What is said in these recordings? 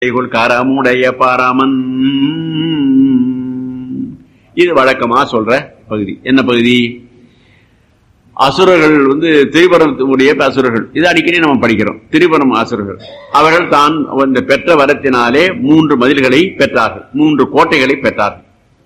கரமுடைய பரமன். இது வழக்கமா சொல்ற பகுதி. என்ன பகுதி? அசுரர்கள் திரிபுரத்துடைய அசுரர்கள். இது அடிக்கடி நம்ம படிக்கிறோம். திரிபுரம் அசுரர்கள் அவர்கள் தான் பெற்ற வரத்தினாலே 3 மதில்களை பெற்றார்கள், 3 கோட்டைகளை பெற்றார்கள்.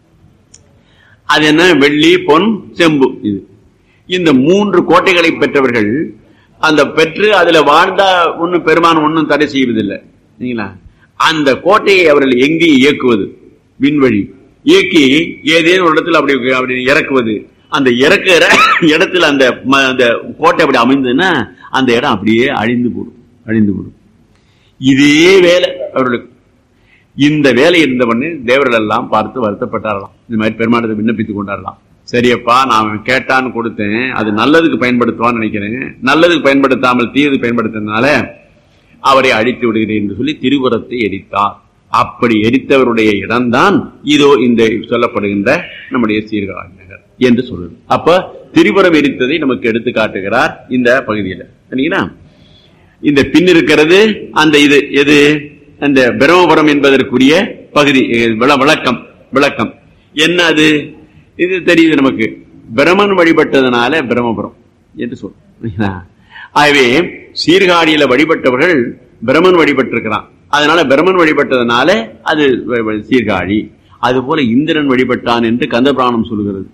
அது என்ன? வெள்ளி, பொன், செம்பு. இது இந்த 3 கோட்டைகளை பெற்றவர்கள் அந்த பெற்று அதுல வாழ்ந்தா ஒன்னும் பெருமான் ஒன்னும் தடை செய்வதில்லை. சரிங்களா? அந்த கோட்டையை அவர்கள் எங்கே இயக்குவது? விண்வழி இயக்கி ஏதேனும் ஒரு இடத்துல அப்படி இறக்குவது. அந்த இறக்குற இடத்துல அந்த கோட்டை அப்படி அமைந்ததுன்னா அந்த இடம் அப்படியே அழிந்து போடும். இதே வேலை அவர்களுக்கு. இந்த வேலை இருந்தவன்னு தேவர்கள் எல்லாம் பார்த்து வருத்தப்பட்டாரலாம். இந்த மாதிரி பெருமானத்தை விண்ணப்பித்துக் கொண்டாரலாம். சரியப்பா, நான் கேட்டான்னு கொடுத்தேன், அது நல்லதுக்கு பயன்படுத்துவான்னு நினைக்கிறேன். நல்லதுக்கு பயன்படுத்தாமல் தீயது பயன்படுத்தினால அவரை அழித்து விடுகிறேன் என்று சொல்லி திரிபுரத்தை எரித்தார். அப்படி எரித்தவருடைய இடம்தான் இதோ இந்த சொல்லப்படுகின்ற நம்முடைய சீர்காழி நகர் என்று சொல்லுது. அப்ப திரிபுரம் எரித்ததை நமக்கு எடுத்து காட்டுகிறார் இந்த பகுதியில். சரிங்களா? இந்த பின் இருக்கிறது அந்த இது எது? அந்த பிரம்மபுரம் என்பதற்குரிய பகுதி விளக்கம் என்ன? அது இது தெரியுது நமக்கு. பிரமன் வழிபட்டதனால பிரம்மபுரம் என்று சொல்றோம். ஆகவே சீர்காழியில வழிபட்டவர்கள் பிரமன் வழிபட்டிருக்கிறான். அதனால பிரமன் வழிபட்டதனால அது சீர்காழி. அது போல இந்திரன் வழிபட்டான் என்று கந்தபுராணம் சொல்லுகிறது.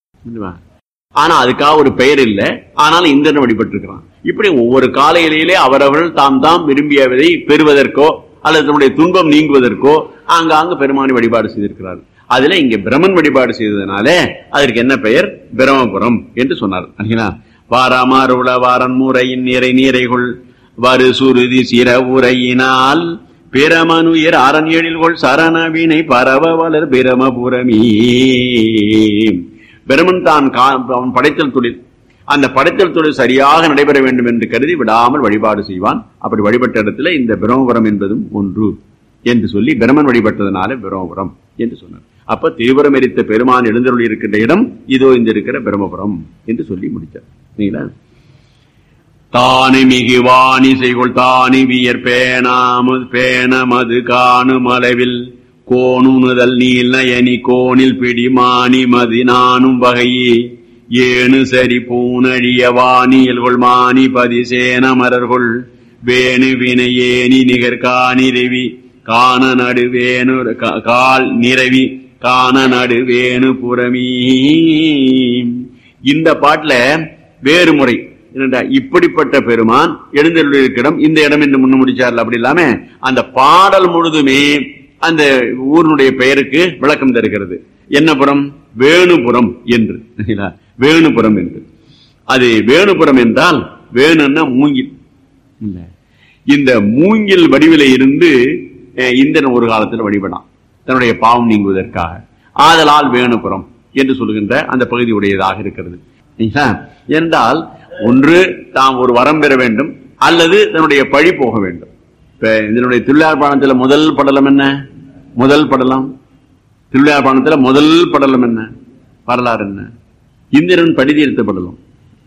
ஆனா அதுக்காக ஒரு பெயர் இல்லை. ஆனாலும் இந்திரன் வழிபட்டிருக்கிறான். இப்படி ஒவ்வொரு காலையிலே அவரவர்கள் தாம் விரும்பியதை பெறுவதற்கோ அல்லது தன்னுடைய துன்பம் நீங்குவதற்கோ ஆங்காங்கு பெருமானை வழிபாடு செய்திருக்கிறார்கள். அதுல இங்க பிரமன் வழிபாடு செய்ததுனால அதற்கு என்ன பெயர்? பிரம்மபுரம் என்று சொன்னார். வாராமாருள வாரன் முறையின் நீரைகொள் வரு சுருதி சிற உரையினால் பிரமனுயர் அரண் எழில்கொள் சரணவினை பரவ வளர் பிரமபுரமீ. பிரமன் தான் அவன் படைத்தல் தொழில். அந்த படைத்தல் தொழில் சரியாக நடைபெற வேண்டும் என்று கருதி விடாமல் வழிபாடு செய்வான். அப்படி வழிபட்ட இடத்துல இந்த பிரம்மபுரம் என்பதும் ஒன்று என்று சொல்லி பிரமன் வழிபட்டதனால பிரம்மபுரம் என்று சொன்னார். அப்ப திரிபுரம் எரித்த பெருமான் எழுந்தருளி இருக்கின்ற இடம் இதோ இந்த இருக்கிற பிரம்மபுரம் என்று சொல்லி முடித்தார். சரிங்களா? தானு மிகு வாணி செய்கொள் தானி வியர் பேணமது காணும் அளவில் கோணுதல் நீல் நயனி கோணில் பிடி மாணி மதி நானும் வகையே ஏனு சரி பூனழிய வாணியல்கொள் மாணி பதிசேன மரர்கொள் வேணு வினையேனி நிகர் காணிரவி காண நடுவேணு கால் நிறவி காண நடுவேணு புறமீ. இந்த பாட்டுல வேறு முறை என்னடா, இப்படிப்பட்ட பெருமான் எழுந்தருளிருக்கிடம் இந்த இடம் என்று முன்ன முடிச்சார்ல. அப்படி இல்லாம அந்த பாடல் முழுதுமே அந்த ஊருடைய பெயருக்கு விளக்கம் தருகிறது. என்ன புறம்? வேணுபுரம் என்று. வேணுபுரம் என்று. அது வேணுபுரம் என்றால் வேணுன்னா மூங்கில். இந்த மூங்கில் வடிவில இருந்து இந்திரன் ஒரு காலத்தில் வழிபடான் தன்னுடைய பாவம் நீங்குவதற்காக. ஆதலால் வேணுபுரம் என்று சொல்லுகின்ற அந்த பகுதியுடையதாக இருக்கிறது. என்றால் ஒன்று தாம் ஒரு வரம் பெற வேண்டும் அல்லது தன்னுடைய பழி போக வேண்டும். இப்ப இதனுடைய திருவிழாபாணத்துல முதல் படலம் என்ன? திருவிழாபாணத்துல முதல் படலம் என்ன? வரலாறு என்ன? இந்திரன் பழி தீர்த்த படலம்.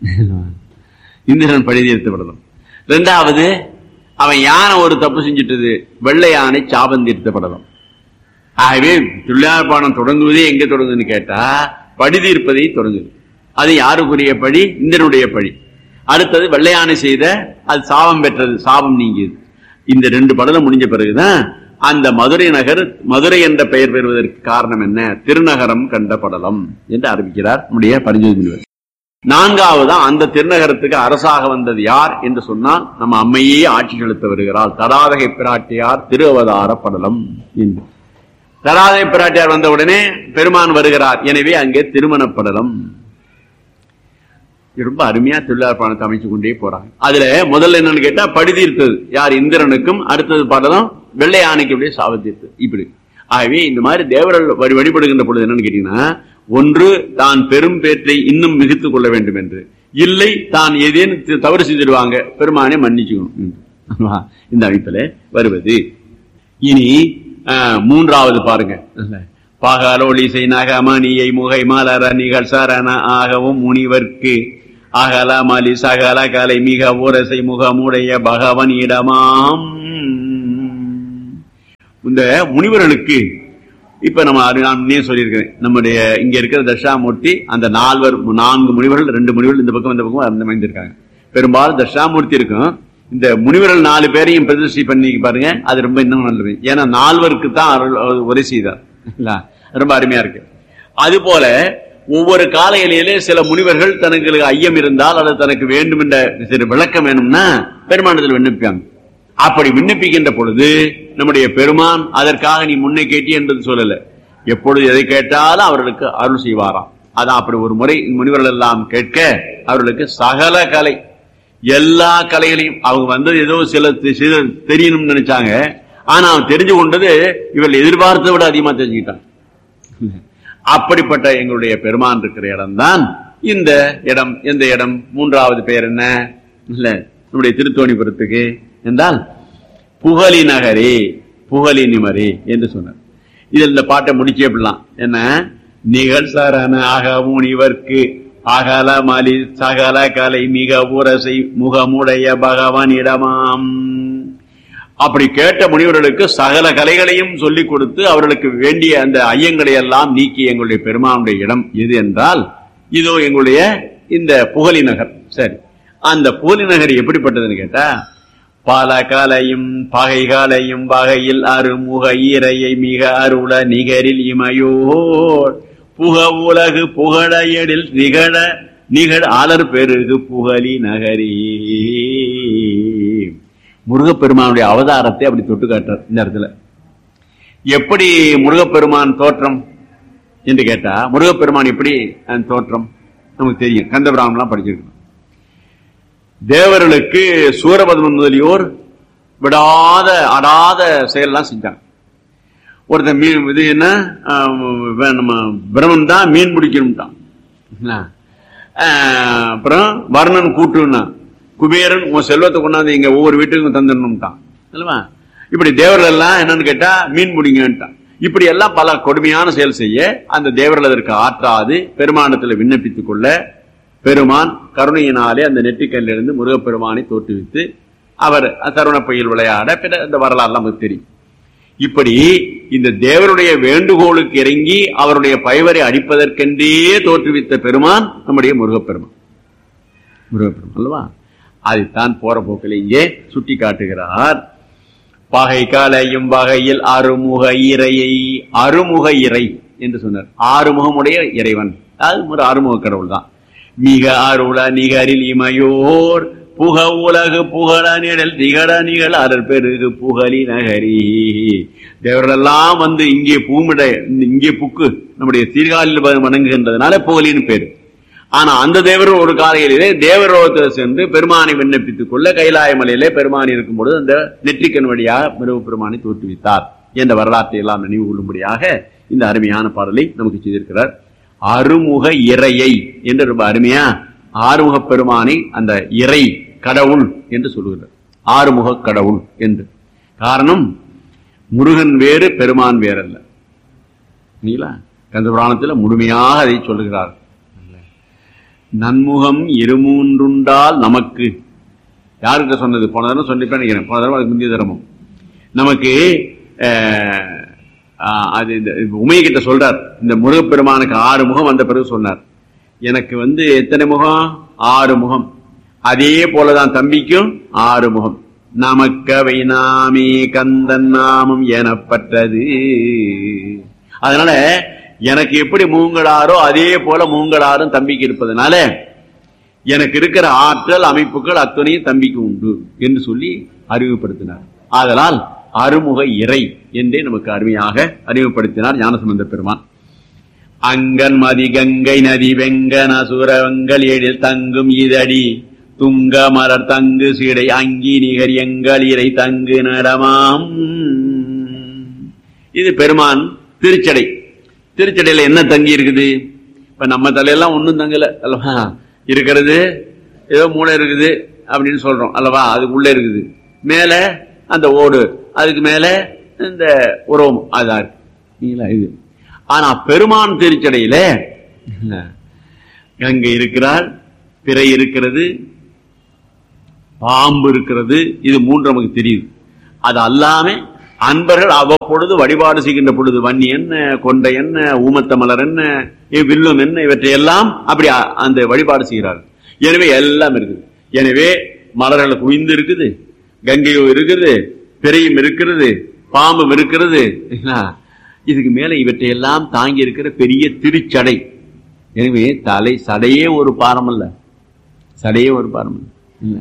இரண்டாவது, அவன் யானை ஒரு தப்பு செஞ்சிட்டது, வெள்ளை யானை சாபம் தீர்த்த படலம். ஆகவே திருவிழாபாணம் தொடங்குவதே எங்க தொடங்குதுன்னு கேட்டா பழி தீர்ப்பதை தொடங்குது. அது யாருக்குரிய பழி? இந்திரனுடைய பழி. அடுத்தது வெள்ளையானை செய்த அது சாபம் பெற்றது, சாபம் நீங்கியது. இந்த 2 படலம் முடிஞ்ச பிறகுதான் அந்த மதுரை என்ற பெயர் பெறுவதற்கு காரணம் என்ன? திருநகரம் கண்ட படலம் என்று ஆரம்பிக்கிறார் நம்முடைய பரிஞ்சோதி முனிவர். 4வதா அந்த திருநகரத்துக்கு அரசாக வந்தது யார் என்று சொன்னால் நம்ம அம்மையே ஆட்சி செலுத்த வருகிறாள், தடாதகை பிராட்டியார் திரு அவதார படலம் என்று. தடாதகை பிராட்டியார் வந்தவுடனே பெருமான் வருகிறார். எனவே அங்கே திருமண படலம். ரொம்ப அருமையா திருவிழாபாணத்தை அமைச்சு கொண்டே போறாங்க. அதுல முதல்ல என்னன்னு கேட்டா பழி தீர்த்தது யார்? இந்திரனுக்கும். அடுத்தது படலம் வெள்ளை யானைக்கு அப்படியே சாபத்தீர்த்தது. இப்படி ஆகவே இந்த மாதிரி தேவர்கள் வழிபடுகின்ற பொழுது என்னன்னு கேட்டீங்கன்னா, ஒன்று தான் பெரும் பேற்றை இன்னும் மிகுத்துக் கொள்ள வேண்டும் என்று, இல்லை தான் ஏதேனும் தவறு செய்திருவாங்க பெருமானை மன்னிச்சுக்கணும். இந்த அமைப்பில வருவது. இனி 3வது பாருங்க. பகலொளிசை நகமணியை முகை மலர நிகழ் சரண ஆகவும் முனிவர்க்கு அகல மலி சகல கலை மிக உரசை முகமுடைய பகவன் இடமாம் இந்த முனிவர்களுக்கு இப்ப நான் சொல்லியிருக்கிறேன், நம்முடைய இங்க இருக்கிற தட்சாமூர்த்தி அந்த 4 முனிவர்கள், 2 முனிவர்கள் இந்த பக்கம் அமைந்திருக்காங்க. பெரும்பாலும் தட்சாமூர்த்தி இருக்கும். இந்த முனிவர்கள் 4 பேரையும் பிரதிஷ்டை பண்ணி பாருங்க, அது ரொம்ப இன்னும் நல்லது. ஏன்னா 4 தான் உரை செய்தார், ரொம்ப அருமையா இருக்கு. அது போல ஒவ்வொரு காலையிலே சில முனிவர்கள் தனக்கு ஐயம் இருந்தால் அல்லது தனக்கு வேண்டும் என்ற விளக்கம் வேணும்னா பெருமானத்தில் விண்ணப்பிப்பாங்க. அப்படி விண்ணப்பிக்கின்ற பொழுது நம்முடைய பெருமான் அதற்காக நீ முன்னை கேட்டி என்பது சொல்லல, எப்பொழுது எதை கேட்டாலும் அவர்களுக்கு அருள் செய்வாராம். அதான் அப்படி ஒரு முறை முனிவர்கள் எல்லாம் கேட்க அவர்களுக்கு சகல கலை, எல்லா கலைகளையும் அவங்க வந்தது ஏதோ சில தெரியணும்னு நினைச்சாங்க. ஆனா அவன் தெரிஞ்சு கொண்டது இவர்கள் எதிர்பார்த்ததை விட அதிகமா தெரிஞ்சுக்கிட்டான். அப்படிப்பட்ட எங்களுடைய பெருமான் இருக்கிற இடம்தான் இந்த இடம். எந்த இடம்? 3வது பெயர் என்ன இல்ல நம்முடைய திருத்தோணிபுரத்துக்கு என்றால் புகழி நகரே, புகழி நிமரே என்று சொன்னார். இதில் இந்த பாட்டை முடிச்சேப்படலாம். என்ன? நிகழ் சரண அகமுனிவர்க்கு அகல மலி சகல கலை மிக உரசை முகமுடைய பகவானிடமாம். அப்படி கேட்ட முனிவர்களுக்கு சகல கலைகளையும் சொல்லிக் கொடுத்து அவர்களுக்கு வேண்டிய அந்த ஐயங்களை எல்லாம் நீக்கி எங்களுடைய பெருமானுடைய இடம் எது என்றால் இதோ எங்களுடைய இந்த புகழி நகர். சரி, அந்த புகழி நகர் எப்படிப்பட்டதுன்னு கேட்டா, பல கலையும் பகைகளையும் வகையில் அருமுக ஈரையை மிக அருள நிகரில் இமையோர் புக உலகு புகழ எழில் நிகழ நிகழ் அலர் பெருகு புகழி நகரே. முருகப்பெருமானுடைய அவதாரத்தை அப்படி தொட்டு காட்டுறார் இந்த இடத்துல. எப்படி முருகப்பெருமான் தோற்றம் என்று கேட்டா, முருகப்பெருமான் எப்படி தோற்றம் நமக்கு தெரியும், கந்தபுராணம்லாம் படிச்சிருக்கணும். தேவர்களுக்கு சூரபத்மன் முதலியோர் விடாத அடாத செயல்லாம் செஞ்சாங்க. ஒருத்தர் மீன் இது என்ன நம்ம பிரம்மன் தான் மீன் பிடிக்கணும்ட்டான். அப்புறம் வர்ணன் கூட்டுன்னா குபேரன் உன் செல்வத்தை கொண்டாந்து இங்க ஒவ்வொரு வீட்டுக்கும் தந்துடணும்ட்டான் இல்லவா. இப்படி தேவர்கள் எல்லாம் என்னன்னு கேட்டா மீன் பிடிங்கன்ட்டான். இப்படி எல்லாம் பல கொடுமையான செயல் செய்ய அந்த தேவர்கள் அதற்கு ஆற்றாது பெருமானத்தில் விண்ணப்பித்துக் கொள்ள பெருமான் கருணையினாலே அந்த நெற்றிக்கல்லிருந்து முருகப்பெருமானை தோற்றுவித்து அவர் தருண பையில் விளையாட பிற இந்த வரலாறு நமக்கு தெரியும். இப்படி இந்த தேவருடைய வேண்டுகோளுக்கு இறங்கி அவருடைய பகைவரை அடிப்பதற்கென்றே தோற்றுவித்த பெருமான் நம்முடைய முருகப்பெருமான். முருகப்பெருமான் அல்லவா. அதைத்தான் போற போக்கில் இங்கே சுட்டி காட்டுகிறார். பகை காலையும் வகையில் அருமுக இறையை, அருமுக இறை என்று சொன்னார். ஆறுமுகமுடைய இறைவன், அது ஒரு அருமுக கடவுள் தான். மிக அருள நிகரில் இமையோர் புக உலகு புகழ நிழல் திகழ நிகழ் அருள் பெருகு புகழி நகரி. தேவரெல்லாம் வந்து இங்கே பூமிட இங்கே புக்கு நம்முடைய சீர்காழில் வணங்குகின்றதுனால புகழின்னு பேரு. ஆனா அந்த தேவர் ஒரு காலையிலே தேவரோகத்தில் சென்று பெருமானை விண்ணப்பித்துக் கொள்ள கைலாய மலையிலே பெருமான் இருக்கும் பொழுது அந்த நெற்றிக்கண் வழியாக முருகப்பெருமானை தோற்றுவித்தார் என்ற வரலாற்றை எல்லாம் நினைவு கொள்ளும்படியாக இந்த அருமையான பாடலை நமக்கு செய்திருக்கிறார். அருமுக இறையை என்று ரொம்ப அருமையா ஆறுமுக பெருமானை அந்த இறை கடவுள் என்று சொல்லுகிறார். ஆறுமுக கடவுள் என்று. காரணம், முருகன் வேறு பெருமான் வேறல்ல. கந்தபுராணத்தில் முழுமையாக அதை சொல்லுகிறார். நன்முகம் இருமூன்றுண்டால் நமக்கு, யாருக்கிட்ட சொன்னது? போன தடவை சொல்லிப்பேன் நினைக்கிறேன். போன தடவை அதுக்கு முந்தைய தரமும் நமக்கு அது இந்த உமைகிட்ட சொல்றார். இந்த முருகப்பெருமானுக்கு 6 முகம் வந்த பிறகு சொன்னார், எனக்கு எத்தனை முகம்? 6 முகம். அதே போலதான் தம்பிக்கும் 6 முகம். நமக்கவை நாமே கந்தன் நாமம் எனப்பட்டது. அதனால எனக்கு எப்படி மூங்களாரோ அதே போல மூங்களாரும் தம்பிக்கு இருப்பதனால எனக்கு இருக்கிற ஆற்றல் அமைப்புகள் அத்தனையும் தம்பிக்கு உண்டு என்று சொல்லி அறிவுப்படுத்தினார். ஆதலால் அருமுக இறை என்றே நமக்கு அருமையாக அறிவுப்படுத்தினார் ஞானசம்பந்த பெருமான். அங்கன் மதி கங்கை நதி வெங்கன சுரங்கள் எழில் தங்கும் இதடி துங்க மலர் தங்கு சீடை அங்கி நிகர் எங்கள் இறை தங்கு நடமாம். இது பெருமான் திருச்சடை. திருச்சடையில என்ன தங்கி இருக்குது? இப்ப நம்ம தலையெல்லாம் ஒன்னும் தங்கல அல்லவா. இருக்கிறது ஏதோ மூளை இருக்குது அப்படின்னு சொல்றோம் அல்லவா. அதுக்குள்ள இருக்குது மேல அந்த ஓடு, அதுக்கு மேல இந்த உரோம், அதான் இருக்கு இது. ஆனா பெருமான் திருச்சடையில கங்கை இருக்கிறார், பிறை இருக்கிறது, பாம்பு இருக்கிறது. இது 3 நமக்கு தெரியுது. அது அல்லாம அன்பர்கள் அவ்வப்பொழுது வழிபாடு செய்கின்ற பொழுது வன்னி என்ன, கொண்டை என்ன, ஊமத்த மலர் என்ன, வில்லும் என்ன, இவற்றையெல்லாம் அப்படி அந்த வழிபாடு செய்கிறார்கள். எனவே எல்லாம் இருக்குது. எனவே மலர்கள் குவிந்து இருக்குது, கங்கையோ இருக்குது, பெரியும் இருக்கிறது, பாம்பும் இருக்கிறது. இதுக்கு மேல இவற்றையெல்லாம் தாங்கி இருக்கிற பெரிய திருச்சடை. எனவே தலை சடையே ஒரு பாரம் அல்ல, சடையே ஒரு பாரம் இல்ல.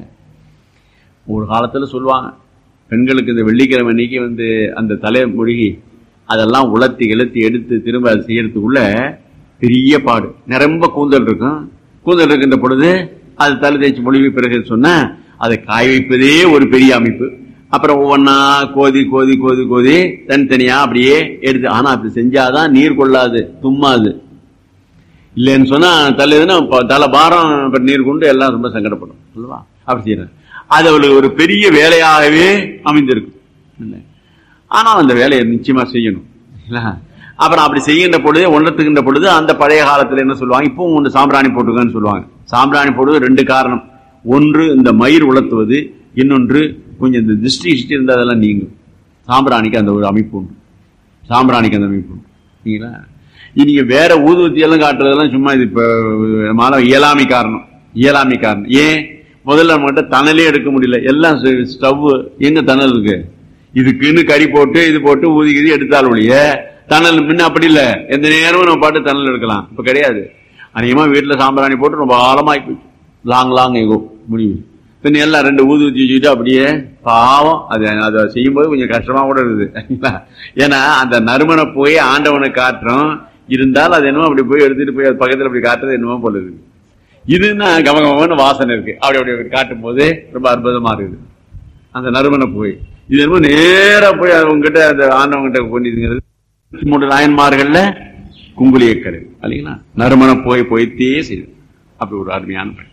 ஒரு காலத்துல சொல்லுவாங்க, பெண்களுக்கு இந்த வெள்ளிக்கிழமை அன்னைக்கு அந்த தலை மொழிகி அதெல்லாம் உலர்த்தி கிளத்தி எடுத்து திரும்ப அது செய்யறதுக்குள்ள பெரிய பாடு. நிரம்ப கூந்தல் இருக்கும். கூந்தல் இருக்கின்ற பொழுது அது தலை தேய்ச்சி மொழிவி பிறகு சொன்ன அதை காய வைப்பதே ஒரு பெரிய அமைப்பு. அப்புறம் ஒவ்வொன்னா கோதி கோதி கோதி கோதி தனித்தனியா அப்படியே எடுத்து. ஆனா அப்படி செஞ்சாதான் நீர் கொள்ளாது, தும்மாது. இல்லைன்னு சொன்னா தலைதுன்னா தலை பாரம் நீர் கொண்டு எல்லாம் ரொம்ப சங்கடப்படும் சொல்லுவா. அப்படி செய்யறேன். அது அவளுக்கு ஒரு பெரிய வேலையாகவே அமைந்திருக்கும். ஆனா அந்த வேலையை நிச்சயமா செய்யணும். அப்புறம் அப்படி செய்கின்ற பொழுது உணர்த்துகின்ற பொழுது அந்த பழைய காலத்துல என்ன சொல்லுவாங்க, இப்போ ஒன்று சாம்பிராணி போட்டுக்கன்னு சொல்லுவாங்க. சாம்பிராணி போடுவது 2 காரணம். ஒன்று இந்த மயிர் உலர்த்துவது, இன்னொன்று கொஞ்சம் இந்த திருஷ்டி இருந்தால் அதெல்லாம் நீங்கும். சாம்பிராணிக்கு அந்த ஒரு அமைப்பு உண்டு. சாம்பிராணிக்கு அந்த அமைப்பு உண்டு. சரிங்களா? நீங்க வேற ஊதுவத்தியெல்லாம் காட்டுறதெல்லாம் சும்மா இது இப்ப இயலாமை காரணம். இயலாமை காரணம் ஏன்? முதல்ல நம்மகிட்ட தணலே எடுக்க முடியல. எல்லாம் ஸ்டவ் எங்க தணல் இருக்கு? இதுக்குன்னு கறி போட்டு இது போட்டு ஊதிக்கிது எடுத்தால் ஒழிய தணல் முன்ன அப்படி இல்லை. எந்த நேரமும் நம்ம பாட்டு தணல் எடுக்கலாம். இப்ப கிடையாது. அதிகமா வீட்டுல சாம்பிராணி போட்டு ரொம்ப ஆழமாகி போயிடுச்சு. லாங் எகோ முடிவு. பின்ன எல்லாம் 2 ஊதுவத்தி வச்சுக்கிட்டு அப்படியே பாவம். அதை செய்யும்போது கொஞ்சம் கஷ்டமா கூட இருக்குது. ஏன்னா அந்த நறுமண போய் ஆண்டவனை காட்டுறோம் இருந்தால் அது என்னமோ அப்படி போய் எடுத்துட்டு போய் அது பக்கத்துல அப்படி காட்டுறது என்னமோ போல இருக்கு. இதுன்னா கமகமான வாசனை இருக்கு. அப்படி அப்படி காட்டும் போது ரொம்ப அற்புதமா இருக்குது அந்த நறுமண போய். இது என்னமோ நேரா போய் அவங்ககிட்ட அந்த ஆண்டவங்கிட்ட கொண்டிருக்கிறது. 3 நாயன்மார்கள்ல குங்குலியக்கரை இல்லைங்களா? நறுமண போய் போய்த்தே செய்யுது. அப்படி ஒரு அருமையான பணி.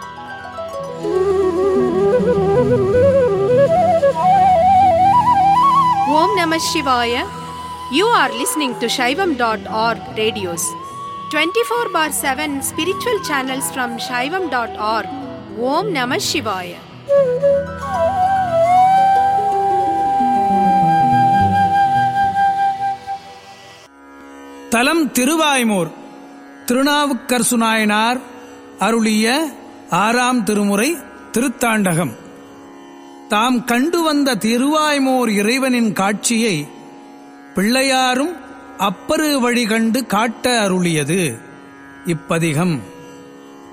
Om Namah Shivaya. You are listening to Shaivam.org radios. 24/7 spiritual channels from Shaivam.org. Om Namah Shivaya. தலம் திருவாய்மூர். திருநாவுக்கரசு நாயனார் அருளிய 6ஆம் திருமுறை திருத்தாண்டகம். தாம் கண்டு வந்த திருவாய்மூர் இறைவனின் காட்சியை பிள்ளையாரும் அப்பரு வழி கண்டு காட்ட அருளியது இப்பதிகம்.